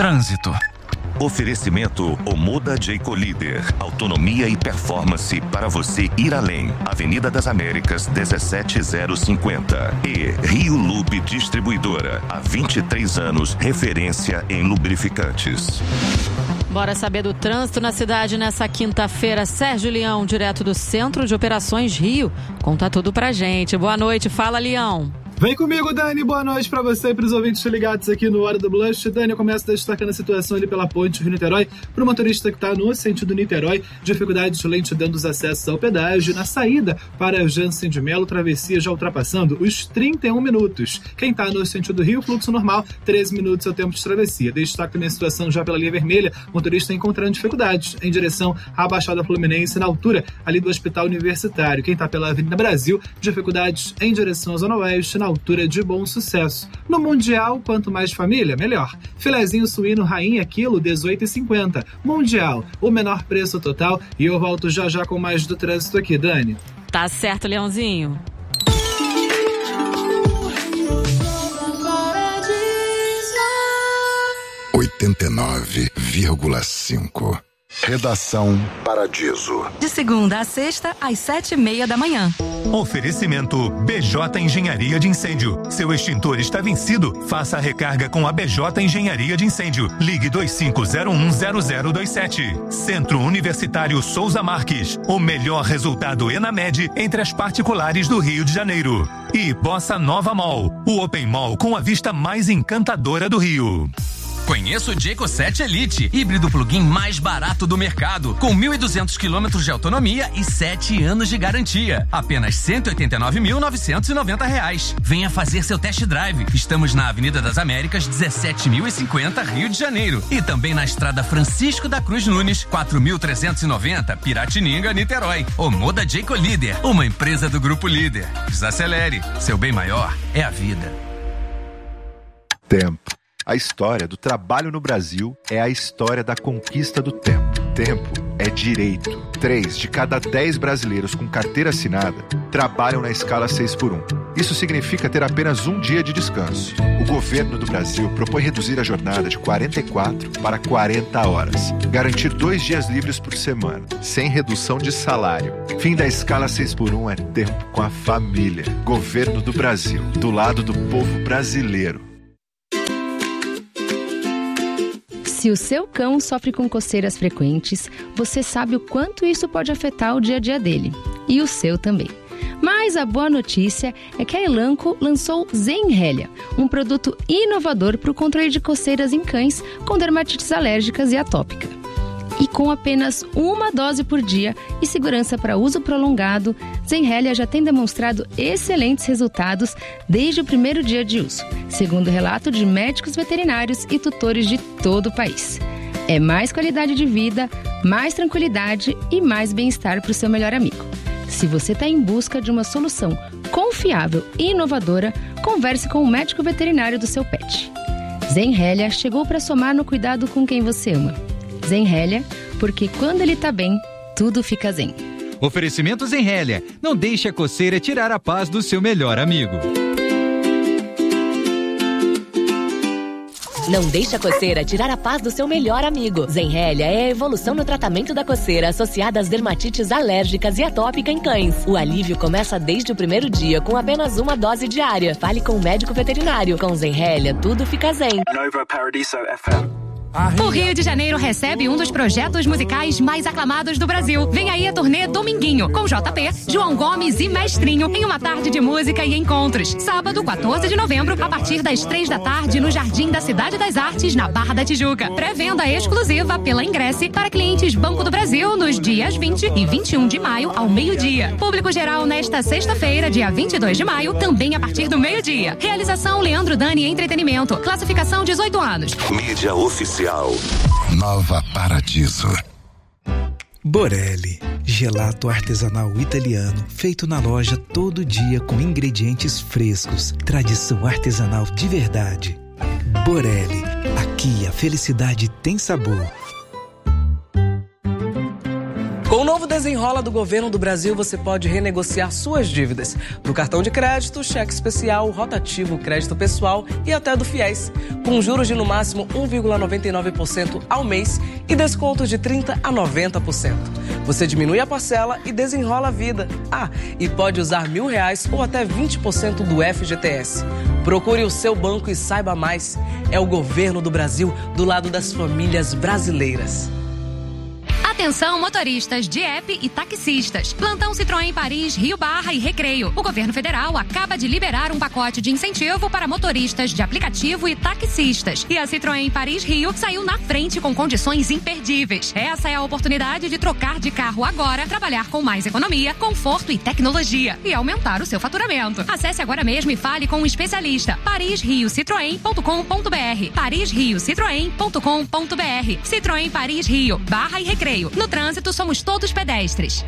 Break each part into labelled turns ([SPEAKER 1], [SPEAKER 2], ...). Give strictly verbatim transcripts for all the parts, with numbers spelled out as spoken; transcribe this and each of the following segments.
[SPEAKER 1] Trânsito.
[SPEAKER 2] Oferecimento Omoda Jayco Líder. Autonomia e performance para você ir além. Avenida das Américas, dezessete mil cinquenta. E Rio Lube Distribuidora. Há vinte e três anos, referência em lubrificantes.
[SPEAKER 3] Bora saber do trânsito na cidade nessa quinta-feira. Sérgio Leão, direto do Centro de Operações Rio, conta tudo pra gente. Boa noite, fala, Leão.
[SPEAKER 4] Vem comigo, Dani. Boa noite pra você e pros ouvintes ligados aqui no Hora do Blush. Dani, eu começo destacando a situação ali pela ponte Rio-Niterói. Pro motorista que tá no sentido Niterói, dificuldade de lentidão dos acessos ao pedágio. Na saída para Jansen de Melo, travessia já ultrapassando os trinta e um minutos. Quem tá no sentido Rio, fluxo normal, treze minutos é o tempo de travessia. Destaco também a situação já pela linha vermelha, motorista encontrando dificuldades em direção à Baixada Fluminense, na altura ali do Hospital Universitário. Quem tá pela Avenida Brasil, dificuldades em direção à Zona Oeste, na altura de Bom Sucesso. No Mundial, quanto mais família, melhor. Filezinho suíno rainha, quilo, dezoito reais e cinquenta centavos. Mundial, o menor preço total. E eu volto já já com mais do trânsito aqui, Dani.
[SPEAKER 3] Tá certo, Leãozinho.
[SPEAKER 5] oitenta e nove vírgula cinco. Redação Paradiso.
[SPEAKER 6] De segunda a sexta, às sete e meia da manhã.
[SPEAKER 7] Oferecimento B J Engenharia de Incêndio. Seu extintor está vencido? Faça a recarga com a B J Engenharia de Incêndio. Ligue dois cinco zero um zero zero dois sete. Centro Universitário Souza Marques. O melhor resultado ENAMED entre as particulares do Rio de Janeiro. E Bossa Nova Mall. O Open Mall com a vista mais encantadora do Rio.
[SPEAKER 1] Conheça o Jayco sete Elite, híbrido plug-in mais barato do mercado, com mil e duzentos quilômetros de autonomia e sete anos de garantia. Apenas cento e oitenta e nove mil novecentos e noventa reais. Venha fazer seu test drive. Estamos na Avenida das Américas, dezessete mil e cinquenta, Rio de Janeiro. E também na Estrada Francisco da Cruz Nunes, quatro mil trezentos e noventa, Piratininga, Niterói. Omoda Jayco Líder, uma empresa do Grupo Líder. Desacelere. Seu bem maior é a vida.
[SPEAKER 8] Tempo. A história do trabalho no Brasil é a história da conquista do tempo. Tempo é direito. Três de cada dez brasileiros com carteira assinada trabalham na escala seis por um. Isso significa ter apenas um dia de descanso. O governo do Brasil propõe reduzir a jornada de quarenta e quatro para quarenta horas. Garantir dois dias livres por semana, sem redução de salário. Fim da escala seis por um é tempo com a família. Governo do Brasil, do lado do povo brasileiro.
[SPEAKER 9] Se o seu cão sofre com coceiras frequentes, você sabe o quanto isso pode afetar o dia a dia dele. E o seu também. Mas a boa notícia é que a Elanco lançou Zenrelia, um produto inovador para o controle de coceiras em cães com dermatites alérgicas e atópica. E com apenas uma dose por dia e segurança para uso prolongado, Zenrelia já tem demonstrado excelentes resultados desde o primeiro dia de uso, segundo relato de médicos veterinários e tutores de todo o país. É mais qualidade de vida, mais tranquilidade e mais bem-estar para o seu melhor amigo. Se você está em busca de uma solução confiável e inovadora, converse com o médico veterinário do seu pet. Zenrelia chegou para somar no cuidado com quem você ama. Zenrelia, porque quando ele tá bem, tudo fica zen.
[SPEAKER 10] Oferecimento Zenrelia. Não deixe a coceira tirar a paz do seu melhor amigo.
[SPEAKER 11] Não deixe a coceira tirar a paz do seu melhor amigo. Zenrelia é a evolução no tratamento da coceira associada às dermatites alérgicas e atópica em cães. O alívio começa desde o primeiro dia com apenas uma dose diária. Fale com o médico veterinário. Com Zenrelia, tudo fica zen.
[SPEAKER 12] Nova Paradiso F M.
[SPEAKER 13] O Rio de Janeiro recebe um dos projetos musicais mais aclamados do Brasil. Vem aí a turnê Dominguinho, com J P, João Gomes e Mestrinho, em uma tarde de música e encontros. Sábado, quatorze de novembro, a partir das três da tarde, no Jardim da Cidade das Artes, na Barra da Tijuca. Pré-venda exclusiva pela Ingresse para clientes Banco do Brasil nos dias vinte e vinte e um de maio, ao meio-dia. Público geral nesta sexta-feira, dia vinte e dois de maio, também a partir do meio-dia. Realização Leandro Dani Entretenimento. Classificação dezoito anos.
[SPEAKER 2] Mídia oficial.
[SPEAKER 5] Nova Paradiso.
[SPEAKER 14] Borelli, gelato artesanal italiano, feito na loja todo dia com ingredientes frescos, tradição artesanal de verdade. Borelli, aqui a felicidade tem sabor.
[SPEAKER 15] Com o novo Desenrola do Governo do Brasil você pode renegociar suas dívidas do cartão de crédito, cheque especial, rotativo, crédito pessoal e até do Fiéis, com juros de no máximo um vírgula noventa e nove por cento ao mês e descontos de trinta a noventa por cento. Você diminui a parcela e desenrola a vida. Ah, e pode usar mil reais ou até vinte por cento do F G T S. Procure o seu banco e saiba mais. É o Governo do Brasil do lado das famílias brasileiras.
[SPEAKER 13] Atenção, motoristas de app e taxistas. Plantão Citroën Paris, Rio Barra e Recreio. O governo federal acaba de liberar um pacote de incentivo para motoristas de aplicativo e taxistas. E a Citroën Paris Rio saiu na frente com condições imperdíveis. Essa é a oportunidade de trocar de carro agora, trabalhar com mais economia, conforto e tecnologia e aumentar o seu faturamento. Acesse agora mesmo e fale com um especialista. paris rio citroen ponto com ponto br. paris rio citroen ponto com ponto br. Citroën Paris Rio, Barra e Recreio. No trânsito, somos todos pedestres.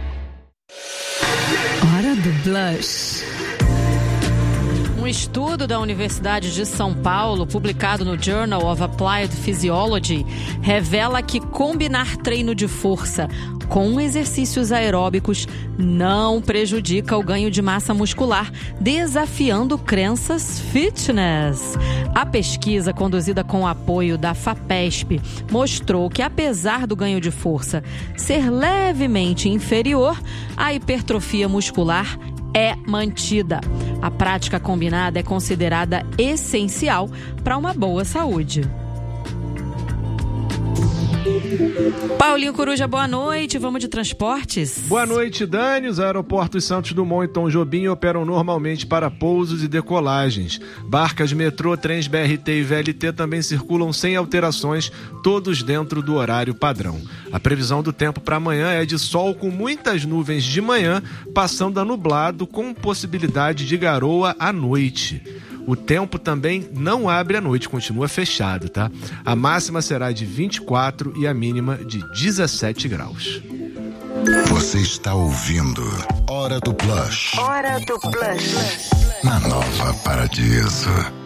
[SPEAKER 3] Hora do Blush. Um estudo da Universidade de São Paulo, publicado no Journal of Applied Physiology, revela que combinar treino de força com exercícios aeróbicos não prejudica o ganho de massa muscular, desafiando crenças fitness. A pesquisa, conduzida com o apoio da FAPESP, mostrou que, apesar do ganho de força ser levemente inferior, a hipertrofia muscular é mantida. A prática combinada é considerada essencial para uma boa saúde. Paulinho Coruja, boa noite. Vamos de transportes?
[SPEAKER 16] Boa noite, Dani. Os aeroportos Santos Dumont e Tom Jobim operam normalmente para pousos e decolagens. Barcas, metrô, trens B R T e V L T também circulam sem alterações, todos dentro do horário padrão. A previsão do tempo para amanhã é de sol com muitas nuvens de manhã, passando a nublado com possibilidade de garoa à noite. O tempo também não abre à noite, continua fechado, tá? A máxima será de vinte e quatro e a mínima de dezessete graus.
[SPEAKER 5] Você está ouvindo Hora do Blush.
[SPEAKER 17] Hora do Blush.
[SPEAKER 5] Na Nova Paradiso.